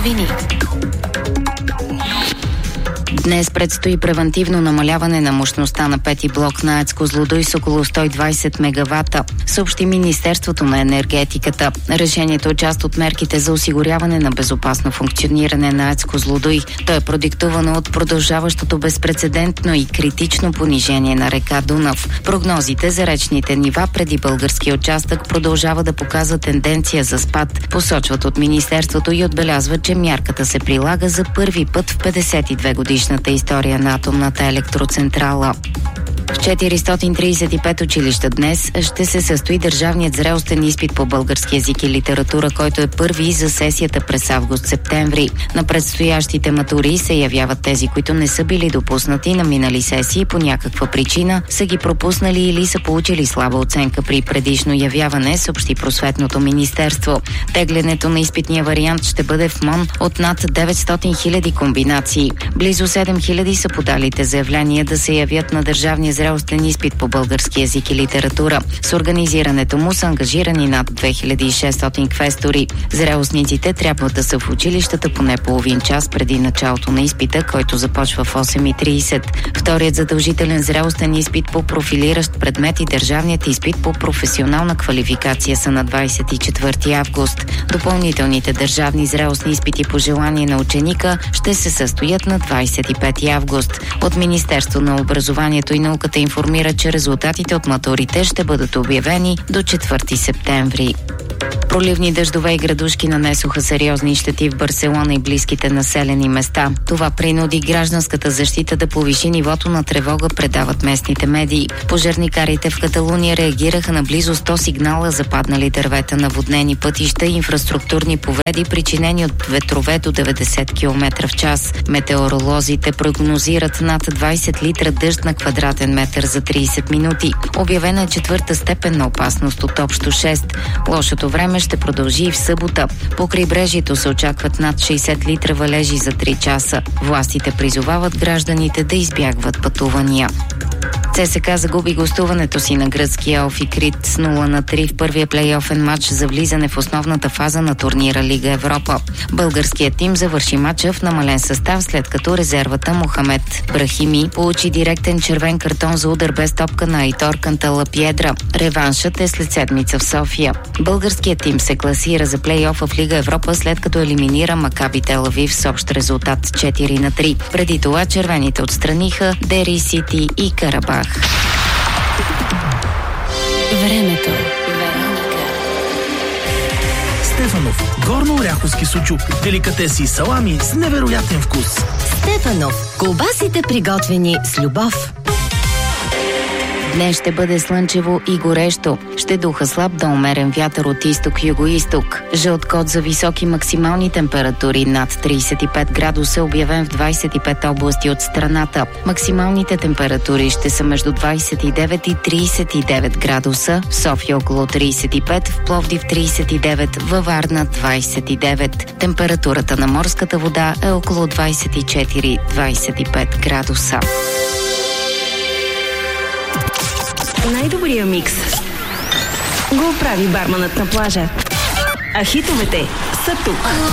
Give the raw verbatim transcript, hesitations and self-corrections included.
новини. Днес предстои превантивно намаляване на мощността на пети блок на АЕЦ Козлодуй с около сто и двайсет мегавата, съобщи Министерството на енергетиката. Решението е част от мерките за осигуряване на безопасно функциониране на АЕЦ Козлодуй. То е продиктувано от продължаващото безпрецедентно и критично понижение на река Дунав. Прогнозите за речните нива преди българския участък продължава да показва тенденция за спад, посочват от Министерството и отбелязват, че мярката се прилага за първи път в петдесет и две годишната история на атомната електроцентрала. В четиристотин трийсет и пет училища днес ще се състои държавният зрелостен изпит по български език и литература, който е първи за сесията през август-септември. На предстоящите матури се явяват тези, които не са били допуснати на минали сесии по някаква причина, са ги пропуснали или са получили слаба оценка при предишно явяване, съобщи Просветното министерство. Теглянето на изпитния вариант ще бъде в МОН от над деветстотин хиляди комбинации. Близо седем хиляди са подалите заявления да се явят на държавния зрелостен изпит по български език и литература. С организирането му са ангажирани над две хиляди и шестстотин квестори. Зрелостниците трябва да са в училищата поне половин час преди началото на изпита, който започва в осем и трийсет. Вторият задължителен зрелостен изпит по профилиращ предмет и държавният изпит по професионална квалификация са на двайсет и четвърти август. Допълнителните държавни зрелостни изпити по желание на ученика ще се състоят на двайсет и пети август. От Министерство на образованието и науката информира, че резултатите от матурите ще бъдат обявени до четвърти септември. Проливни дъждове и градушки нанесоха сериозни щети в Барселона и близките населени места. Това принуди гражданската защита да повиши нивото на тревога, предават местните медии. Пожарникарите в Каталуния реагираха на близо сто сигнала за паднали дървета, наводнени пътища и инфраструктурни повреди, причинени от ветрове до деветдесет километра в час. Метеоролозите прогнозират над двайсет литра дъжд на квадратен метър за трийсет минути. Обявена е четвърта степен на опасност от общо шест. Лошото време ще продължи и в събота. По крайбрежието се очакват над шейсет литра валежи за три часа. Властите призовават гражданите да избягват пътувания. ЦСКА загуби гостуването си на гръцкия Алфи Крит с нула на три в първия плейофен матч за влизане в основната фаза на турнира Лига Европа. Българският тим завърши матча в намален състав, след като резервата Мохамед Брахими получи директен червен картон за удар без топка на Айтор Канталапиедра. Реваншът е след седмица в София. Българският тим се класира за плейофа в Лига Европа, след като елиминира Макаби Тел Авив с общ резултат четири на три. Преди това червените отстраниха Дери Сити и Карабах. Времето. Стефанов. Горно-оряховски сучук. Деликатеси и салами с невероятен вкус. Стефанов. Колбасите, приготвени с любов. Днес ще бъде слънчево и горещо. Ще духа слаб до умерен вятър от изток-юго-исток. Жълт код за високи максимални температури над трийсет и пет градуса, обявен в двайсет и пет области от страната. Максималните температури ще са между двайсет и девет и трийсет и девет градуса. В София около трийсет и пет, в Пловдив трийсет и девет, във Варна двайсет и девет. Температурата на морската вода е около двайсет и четири до двайсет и пет градуса. Най-добрия микс го прави барманът на плажа. А хитовете са тук.